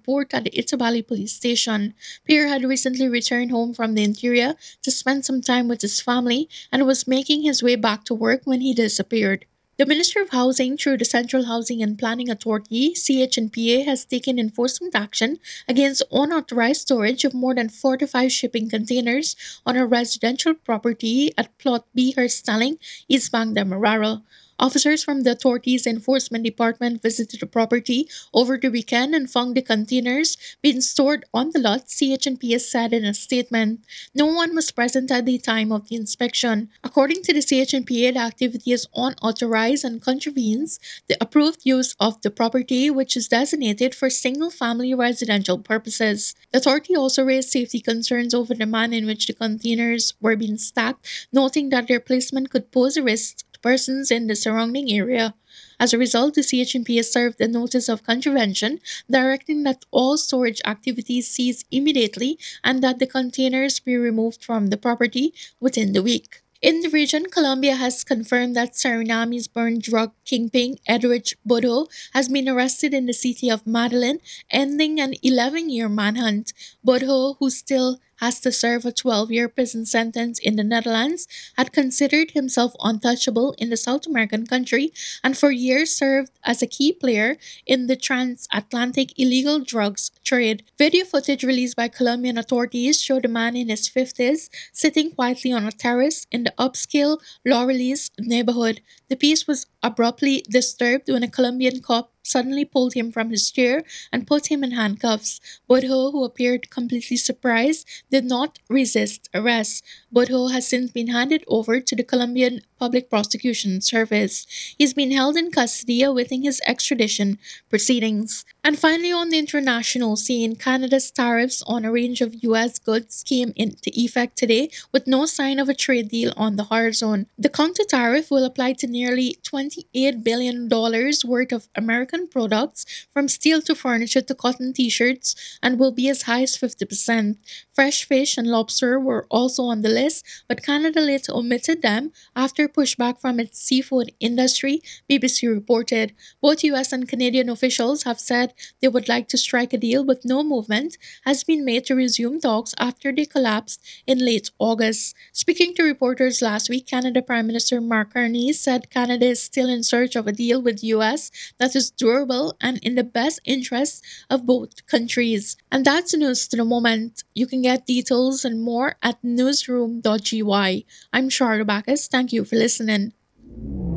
report at the Itabali police station. Pierre had recently returned home from the interior to spend some time with his family and was making his way back to work when he disappeared. The Minister of Housing, through the Central Housing and Planning Authority (CHNPA), has taken enforcement action against unauthorized storage of more than 45 shipping containers on a residential property at Plot B, Herstelling, East Bank, Demerara. Officers from the authority's enforcement department visited the property over the weekend and found the containers being stored on the lot, CHNPS said in a statement. No one was present at the time of the inspection. According to the CHNPA, the activity is unauthorized and contravenes the approved use of the property, which is designated for single family residential purposes. The authority also raised safety concerns over the manner in which the containers were being stacked, noting that their placement could pose a risk to persons in the surrounding area. As a result, the CHNP has served a notice of contravention directing that all storage activities cease immediately and that the containers be removed from the property within the week. In the region, Colombia has confirmed that Suriname's burned drug kingpin Edrich Bodo has been arrested in the city of Medellin, ending an 11-year manhunt. Bodo, who still has to serve a 12-year prison sentence in the Netherlands, had considered himself untouchable in the South American country and for years served as a key player in the transatlantic illegal drugs trade. Video footage released by Colombian authorities showed a man in his 50s sitting quietly on a terrace in the upscale Laureles neighborhood. The peace was abruptly disturbed when a Colombian cop suddenly pulled him from his chair and put him in handcuffs. Bodho, who appeared completely surprised, did not resist arrest. Bodho has since been handed over to the Colombian Public Prosecution Service. He's been held in custody awaiting his extradition proceedings. And finally, on the international scene, Canada's tariffs on a range of U.S. goods came into effect today with no sign of a trade deal on the horizon. The counter tariff will apply to nearly $28 billion worth of American products, from steel to furniture to cotton t shirts, and will be as high as 50%. Fresh fish and lobster were also on the list, but Canada later omitted them after pushback from its seafood industry, BBC reported. Both US and Canadian officials have said they would like to strike a deal, but no movement has been made to resume talks after they collapsed in late August. Speaking to reporters last week, Canada Prime Minister Mark Carney said Canada is still in search of a deal with US that is durable and in the best interests of both countries. And that's the news to the moment. You can get details and more at newsroom.gy. I'm Charlotte Bacchus. Thank you for listening.